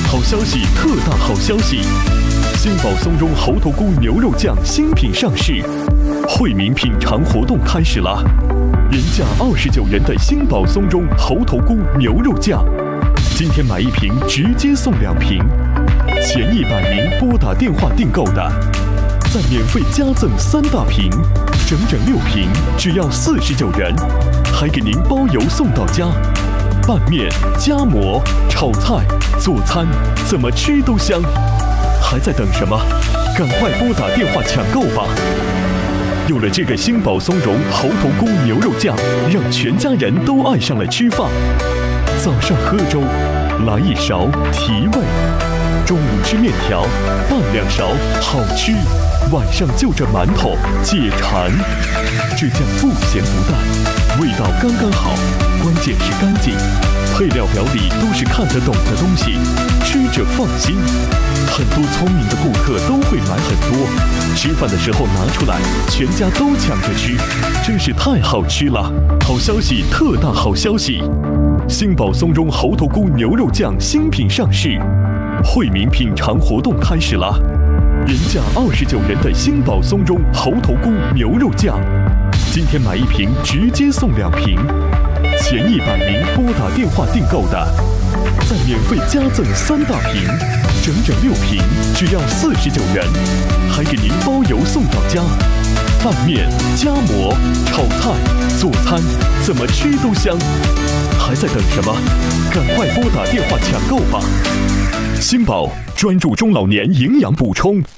好消息，特大好消息！新宝松茸猴头菇牛肉酱新品上市，惠民品尝活动开始了。原价29元的新宝松茸猴头菇牛肉酱，今天买1瓶直接送2瓶，前100名拨打电话订购的，再免费加赠3大瓶，整6瓶只要49元，还给您包邮送到家。拌面、夹馍、炒菜、做餐，怎么吃都香。还在等什么？赶快拨打电话抢购吧！有了这个新宝松茸猴头菇牛肉酱，让全家人都爱上了吃饭。早上喝粥，来1勺提味；中午吃面条，拌2勺好吃；晚上就着馒头解馋。这酱不咸不淡，味道刚刚好，关键是干净。配料表里都是看得懂的东西，吃着放心。很多聪明的顾客都会买很多，吃饭的时候拿出来，全家都抢着吃，真是太好吃了！好消息，特大好消息！新宝松茸猴头菇牛肉酱新品上市，惠民品尝活动开始了。原价29元的新宝松茸猴头菇牛肉酱，今天买1瓶直接送2瓶，前100名拨打电话订购的，再免费加赠3大瓶，整6瓶只要49元，还给您包邮送到家。拌面、夹馍、炒菜、做餐，怎么吃都香。还在等什么？赶快拨打电话抢购吧！新宝专注中老年营养补充。